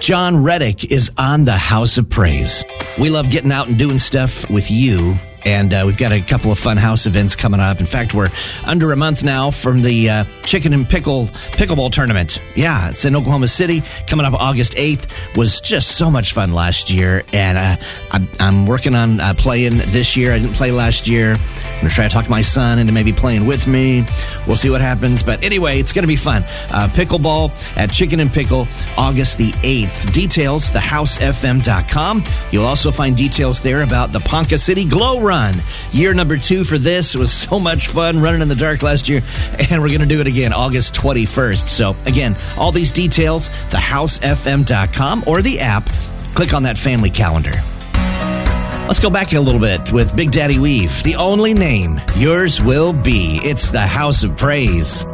John Reddick is on the House of Praise. We love getting out and doing stuff with you. And we've got a couple of fun house events coming up. In fact, we're under a month now from the Chicken and Pickleball tournament. Yeah, it's in Oklahoma City. Coming up August 8th. Was just so much fun last year. And I'm working on playing this year. I didn't play last year. I'm going to try to talk my son into maybe playing with me. We'll see what happens. But anyway, it's going to be fun. Pickleball at Chicken and Pickle, August the 8th. Details, thehousefm.com. You'll also find details there about the Ponca City Glow Run. Year number 2 for this. It was so much fun running in the dark last year, and we're going to do it again August 21st. So again, all these details, thehousefm.com or the app. Click on that family calendar. Let's go back a little bit with Big Daddy Weave. The only name yours will be. It's the House of Praise.